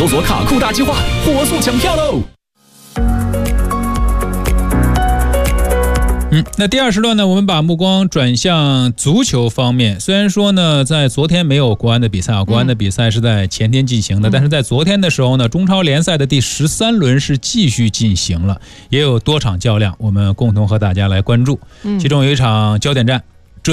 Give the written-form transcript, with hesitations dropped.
搜索卡酷大计划，火速抢票喽！ 那第二时段呢，我们把目光转向足球方面。虽然说呢，在昨天没有国安的比赛啊，国安的比赛是在前天进行的，但是在昨天的时候呢，中超联赛的第13轮是继续进行了，也有多场较量，我们共同和大家来关注。其中有一场焦点战，